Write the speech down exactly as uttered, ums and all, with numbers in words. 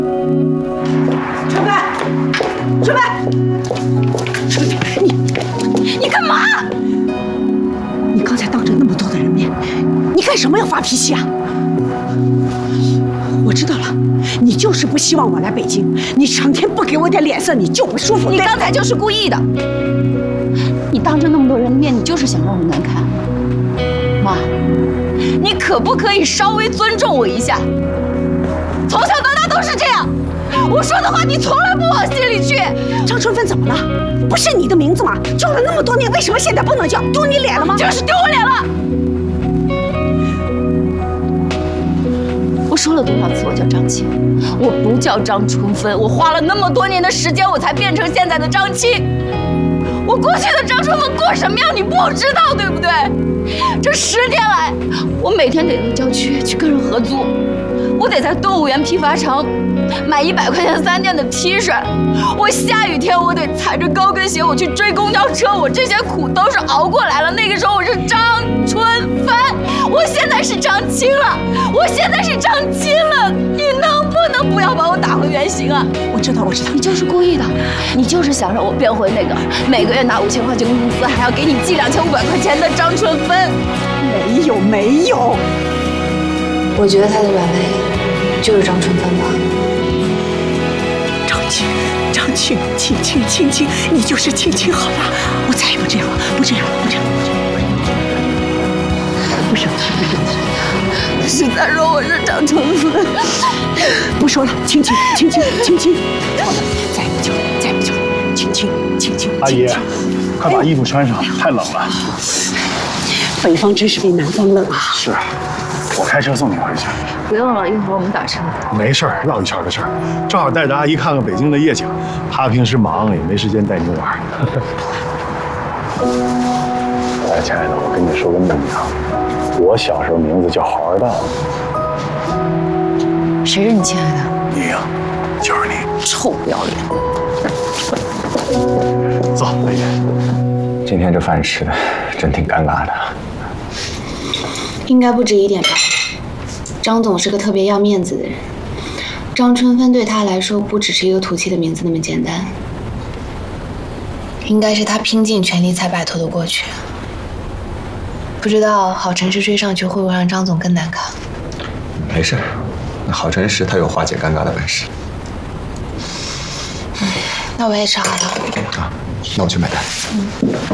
春芬，春芬，你你干嘛？你刚才当着那么多的人面，你干什么要发脾气啊？我知道了，你就是不希望我来北京，你成天不给我点脸色，你就不舒服。 你刚才就是故意的，你当着那么多人的面，你就是想让我难堪。妈，你可不可以稍微尊重我一下？从小到大都是这样，我说的话你从来不往心里去。 张春芬怎么了？不是你的名字吗？叫了那么多年，为什么现在不能叫？丢你脸了吗？ 就是丢我脸了。我说了多少次我叫张青，我不叫张春芬。我花了那么多年的时间，我才变成现在的张青。我过去的张春芬过什么样，你不知道，对不对？这十年来，我每天得到郊区去跟人合租，我得在动物园批发城买一百块钱三件的 T 恤，我下雨天我得踩着高跟鞋我去追公交车，我这些苦都是熬过来了。那个时候我是张春芬，我现在是张青了，我现在是张青了，你能不能不要把我打回原形啊？ 我知道，我知道， 你就是故意的，你就是想让我变回那个每个月拿五千块钱工资还要给你寄两千五百块钱的张春芬。 没有没有， 我觉得他的软肋就是张春芬吧。 张青，张青，青青青青，你就是青青好了，我再也不这样了，不这样了，不这样了，不这样了，不生气，不生气。 是在说我是张春芬。 不说了，青青，青青，青青，再也不叫了，再也不叫了，青青，青青。 阿姨，快把衣服穿上，太冷了。 北方真是比南方冷啊！ 是，我开车送你回去。 不用了，一会儿我们打车。 没事儿，绕一圈的事儿，正好带着阿姨看看北京的夜景。她平时忙也没时间带你玩。哎，亲爱的，我跟你说个秘密啊，我小时候名字叫好二蛋。 谁是你亲爱的？ 你呀，就是你。 臭不要脸！ 走，阿姨。 今天这饭吃的真挺尴尬的。 应该不止一点吧。张总是个特别要面子的人，张春芬对他来说不只是一个土气的名字那么简单，应该是他拼尽全力才摆脱的过去。不知道郝晨石追上去会不会让张总更难看？ 没事，那郝晨石他有化解尴尬的本事。 那我也吃好了。 啊，那我去买单。嗯。